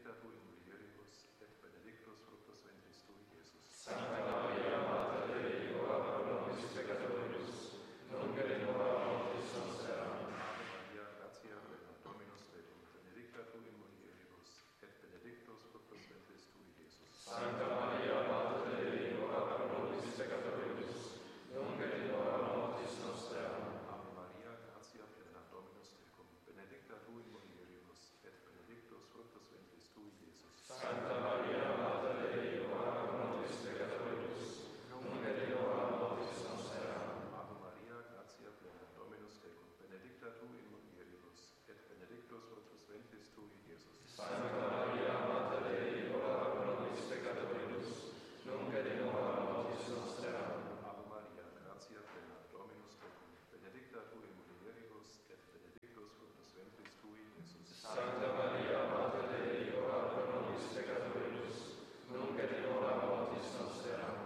benedicta tu in mulieribus, et benedictus fructus ventris tui, Iesus. Sancta Maria, Mater Dei, ora pro nobis peccatoribus, nunc et in hora mortis nostre. Amen. Ave Maria, gratia plena, Dominus tecum, benedicta tu in mulieribus, et benedictus fructus ventris tui, Iesus. Sancta Maria, Mater Dei, ora pro nobis peccatoribus, nunc et in hora mortis nostre. Amen. Ave Maria, gratia plena, Dominus tecum, benedicta tu in mulieribus, et benedictus fructus ventris tui, Iesus. Sancta Maria, Mater Dei, ora pro nobis peccatoribus, nunc et in hora mortis nostre. Amen. Ave Maria, gratia plena, Dominus tecum, benedicta tu in mulieribus, et benedictus fructus ventris tui, Iesus. Sancta Maria, Mater Dei, ora pro nobis peccatoribus, nunc et in hora mortis nostre. Amen. Ave Maria, gratia plena, Dominus tecum, benedicta tu in mulieribus, et benedictus fructus ventris tui, Iesus. Sancta